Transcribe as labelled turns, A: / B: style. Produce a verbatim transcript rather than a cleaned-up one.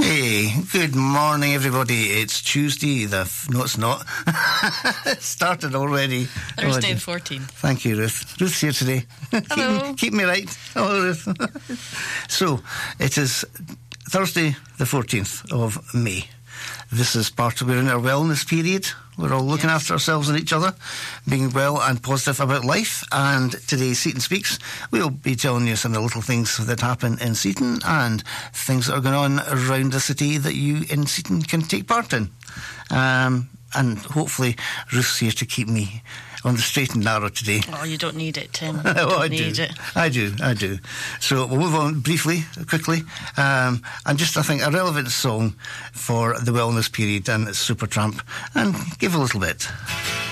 A: Hey, good morning, everybody. It's Tuesday. The f- no, it's not. It started already.
B: Thursday the fourteenth.
A: Thank you, Ruth. Ruth's here today.
B: Hello.
A: keep, keep me right. Hello, Ruth. So, it is Thursday the fourteenth of May. This is part of, we're in our wellness period. We're all looking yes. after ourselves and each other, being well and positive about life. And today, Seaton Speaks, we'll be telling you some of the little things that happen in Seaton and things that are going on around the city that you in Seaton can take part in. Um, and hopefully Ruth's here to keep me on the straight and narrow today.
B: Oh, you don't need it, Tim. You
A: oh,
B: don't
A: I
B: need
A: do.
B: it.
A: I do, I do. So we'll move on briefly, quickly, um, and just, I think, a relevant song for the wellness period, and it's Supertramp, and give a little bit.